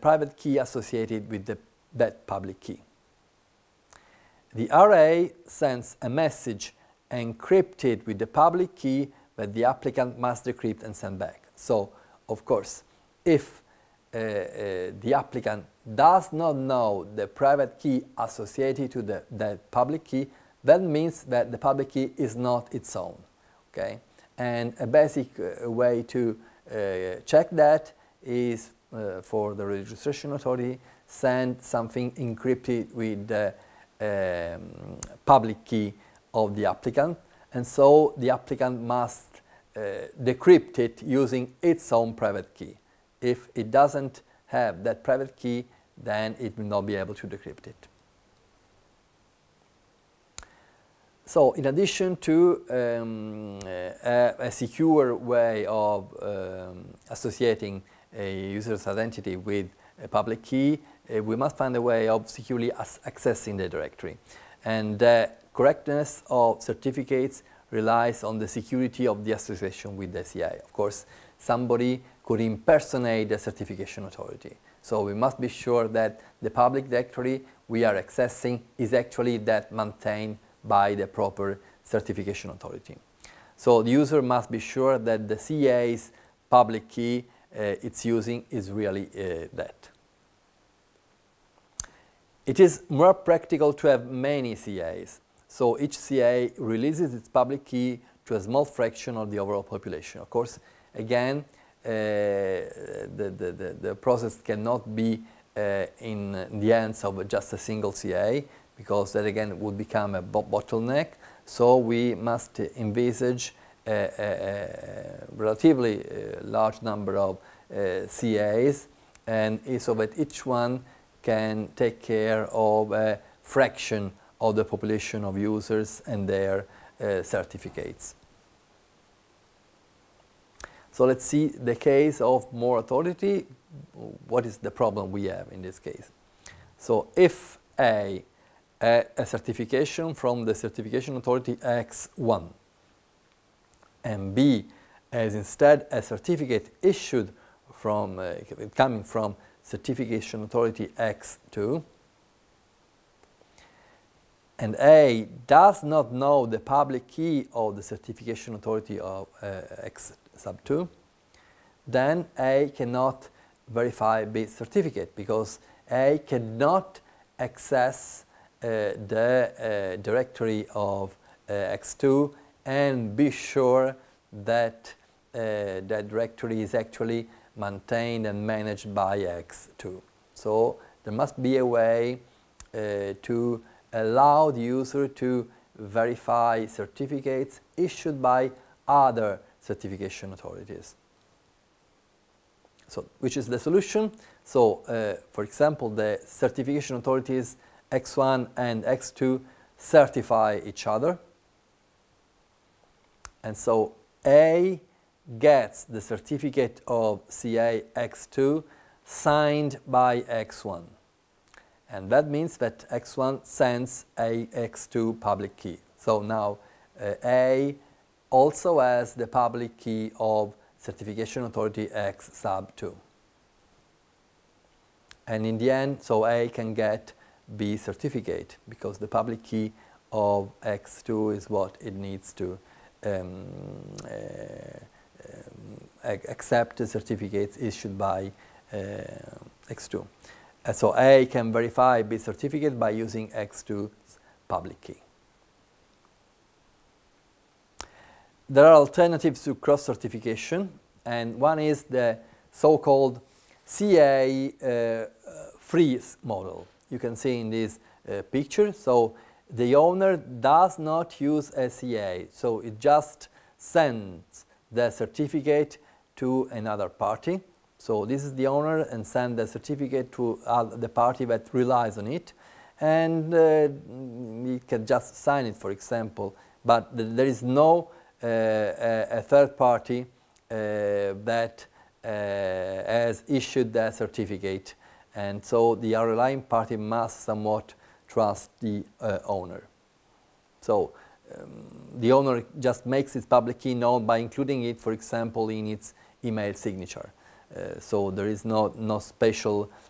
private key associated with that public key. The RA sends a message encrypted with the public key that the applicant must decrypt and send back. So, of course, if the applicant does not know the private key associated to that public key, that means that the public key is not its own. Okay? And a basic way to check that is for the registration authority, send something encrypted with the public key of the applicant, and so the applicant must decrypt it using its own private key. If it doesn't have that private key, then it will not be able to decrypt it. So, in addition to a secure way of associating a user's identity with a public key, we must find a way of securely accessing the directory. And the correctness of certificates relies on the security of the association with the CA. Of course, somebody could impersonate the certification authority. So we must be sure that the public directory we are accessing is actually that maintained by the proper certification authority. So the user must be sure that the CA's public key it's using is really that. It is more practical to have many CAs. So each CA releases its public key to a small fraction of the overall population. Of course, again, the process cannot be in the hands of just a single CA, because that again would become a bottleneck. So we must envisage a relatively large number of CAs, and so that each one can take care of a fraction of the population of users and their certificates. So let's see the case of more authority. What is the problem we have in this case? So if a certification from the certification authority X1 and B has instead a certificate issued from coming from certification authority X2, and A does not know the public key of the certification authority of X sub 2, then A cannot verify B's certificate, because A cannot access the directory of X2 and be sure that that directory is actually maintained and managed by X2. So there must be a way to allow the user to verify certificates issued by other certification authorities. So which is the solution? So for example, the certification authorities X1 and X2 certify each other, and so A gets the certificate of CA X2 signed by X1, and that means that X1 sends a X2 public key. So now A also has the public key of certification authority X sub 2, and in the end, so A can get B certificate, because the public key of X2 is what it needs to accept the certificates issued by X2. So A can verify B certificate by using X2's public key. There are alternatives to cross-certification, and one is the so-called CA freeze model. You can see in this picture. So the owner does not use a CA, so it just sends the certificate to another party. So this is the owner, and send the certificate to the party that relies on it, and it can just sign it, for example, but there is no a third party that has issued that certificate, and so the relying party must somewhat trust the owner. So the owner just makes its public key known by including it, for example, in its email signature. So there is no special